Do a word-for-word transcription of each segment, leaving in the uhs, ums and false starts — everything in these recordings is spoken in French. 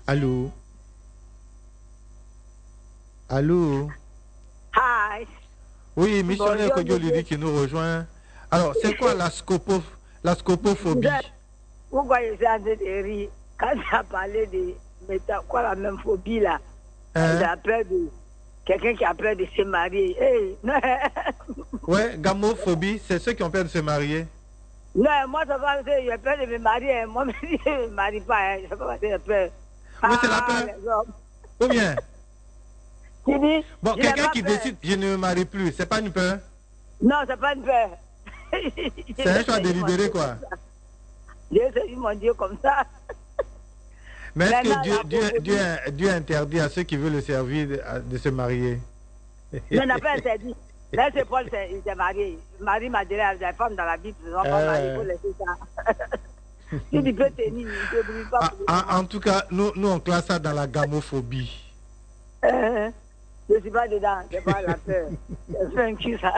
Allô? Allô? Hi. Oui, missionnaire Bonjour, Kodjo Lidi monsieur. qui nous rejoint. Alors, c'est quoi la, scopo, la Vous êtes- scopophobie? Pourquoi je suis en train de rire quand tu as parlé de méta- quoi, la même phobie là? Hein? J'ai peur de quelqu'un qui a peur de se marier. Hey, non, Ouais, gamophobie, c'est ceux qui ont peur de se marier. non, moi, ça va, j'ai peur de me marier. hein. Moi, je ne me marie pas. Hein. Je sais pas parce que j'ai peur. Oui, c'est la Ah, peur. les hommes. Ou bien? Tu dis, Bon, je n'ai quelqu'un pas qui peur. décide, je ne me marie plus, c'est pas une peur. Non, c'est pas une peur. C'est un choix délibéré, quoi. J'ai saisi mon Dieu comme ça. Mais est-ce que Maintenant, Dieu, la Dieu, pauvreté. Dieu, Dieu interdit à ceux qui veulent le servir de, de se marier? Mais on n'a pas interdit. Là, c'est Paul, c'est- il s'est marié. Marie m'a dit, la femme dans la Bible, ils ne sont pas mariés, il faut laisser ça. Si tu peux tenir, tu ne brûles pas Ah, pour le en, moment. en tout cas, nous, nous, on classe ça dans la gamophobie. Euh, Je ne suis pas dedans, c'est pas la peur. C'est un cul, ça.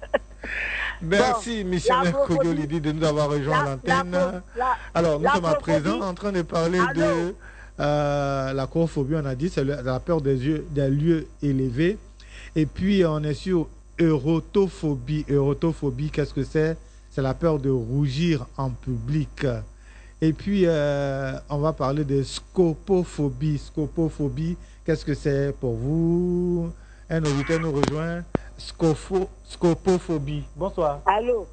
Merci, Bon, missionnaire l'acrophobie- Kodjo Lidi, de nous avoir rejoint à la- l'antenne. l'acro- la- Alors, nous sommes à l'acrophobie- présent en train de parler Allô? de euh, la l'acrophobie, on a dit, c'est le- la peur des, yeux, des lieux élevés. Et puis, on est sur eurotophobie. Eurotophobie, qu'est-ce que c'est? C'est la peur de rougir en public. Et puis, euh, on va parler de scopophobie. Scopophobie, qu'est-ce que c'est pour vous? Un auditeur nous rejoint. Scopho, scopophobie. Bonsoir. Allô?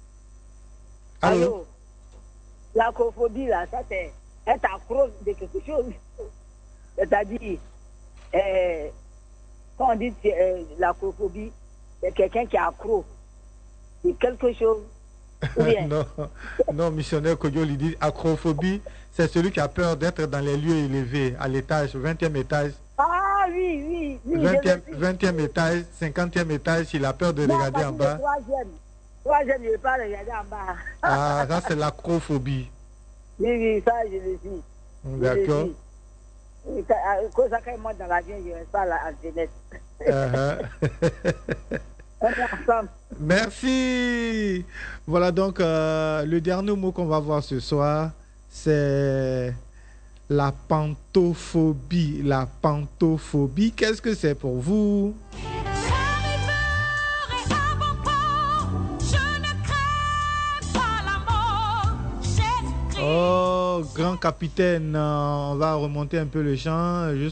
Allô? Allô? L'acrophobie, là, ça, c'est être accro de quelque chose. C'est-à-dire, euh, quand on dit euh, l'acrophobie, c'est quelqu'un qui est accro de quelque chose. Ou bien, non, non, missionnaire Kodjo Lidi, acrophobie, c'est celui qui a peur d'être dans les lieux élevés, à l'étage, vingtième étage, ah oui, oui, oui. je vingtième, le suis. vingtième étage, cinquantième étage, il a peur de Non, regarder parce en que le bas. troisième. Troisième, je ne vais pas regarder en bas. Ah, ça c'est l'acrophobie. Oui, oui, ça, je le suis. Je le D'accord. suis. Et quand- à cause de ça, quand il monte dans l'avion, je ne reste pas là en fenêtre. Uh-huh. On est ensemble. Merci. Voilà donc euh, le dernier mot qu'on va voir ce soir, c'est la pantophobie. La pantophobie, qu'est-ce que c'est pour vous? Oh, grand capitaine, euh, on va remonter un peu le champ. Juste